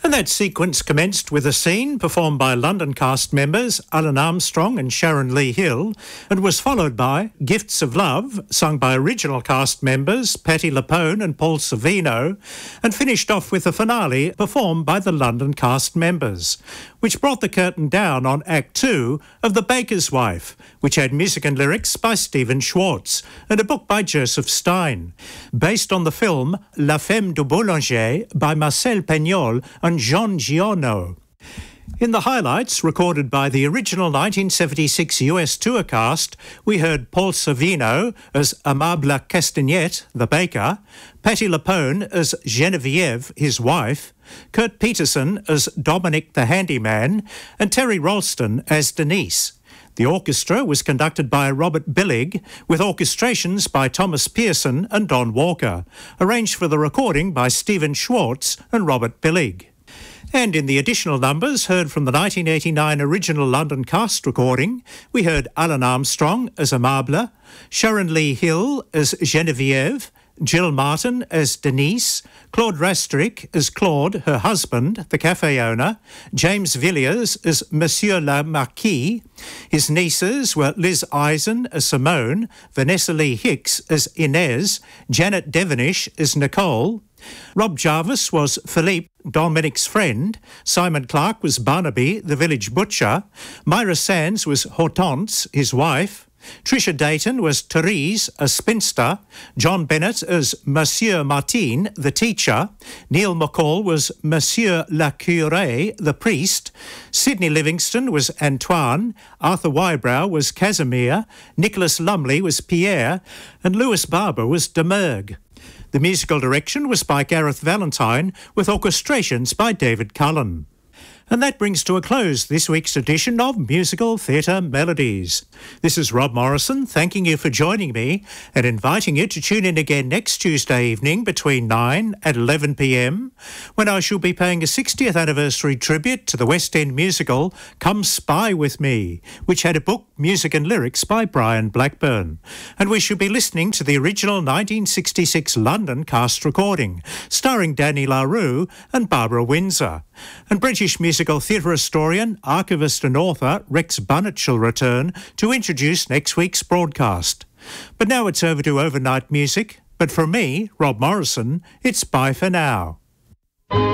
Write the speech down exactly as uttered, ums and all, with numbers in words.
And that sequence commenced with a scene performed by London cast members Alan Armstrong and Sharon Lee Hill, and was followed by Gifts of Love, sung by original cast members Patti LuPone and Paul Savino, and finished off with a finale performed by the London cast members, which brought the curtain down on Act Two of The Baker's Wife, which had music and lyrics by Stephen Schwartz and a book by Joseph Stein, based on the film La Femme du Boulanger by Marcel Pagnol and Jean Giono. In the highlights, recorded by the original nineteen seventy-six U S tour cast, we heard Paul Savino as Amable Castagnette, the baker, Patti LuPone as Genevieve, his wife, Kurt Peterson as Dominic the handyman, and Terry Ralston as Denise. The orchestra was conducted by Robert Billig, with orchestrations by Thomas Pearson and Don Walker, arranged for the recording by Stephen Schwartz and Robert Billig. And in the additional numbers heard from the nineteen eighty-nine original London cast recording, we heard Alan Armstrong as Amable, Sharon Lee Hill as Genevieve, Jill Martin as Denise, Claude Rastrick as Claude, her husband, the cafe owner, James Villiers as Monsieur le Marquis. His nieces were Liz Eisen as Simone, Vanessa Lee Hicks as Inez, Janet Devonish as Nicole. Rob Jarvis was Philippe, Dominic's friend. Simon Clark was Barnaby, the village butcher. Myra Sands was Hortense, his wife. Tricia Dayton was Therese, a spinster. John Bennett as Monsieur Martin, the teacher. Neil McCall was Monsieur le Curé, the priest. Sidney Livingston was Antoine. Arthur Wybrow was Casimir. Nicholas Lumley was Pierre. And Lewis Barber was Demergue. The musical direction was by Gareth Valentine, with orchestrations by David Cullen. And that brings to a close this week's edition of Musical Theatre Melodies. This is Rob Morrison, thanking you for joining me and inviting you to tune in again next Tuesday evening between nine and eleven p m, when I shall be paying a sixtieth anniversary tribute to the West End musical Come Spy With Me, which had a book, music and lyrics by Brian Blackburn. And we shall be listening to the original nineteen sixty-six London cast recording, starring Danny LaRue and Barbara Windsor. And British musical theatre historian, archivist and author Rex Bunnett shall return to introduce next week's broadcast. But now it's over to overnight music. But from me, Rob Morrison, it's bye for now.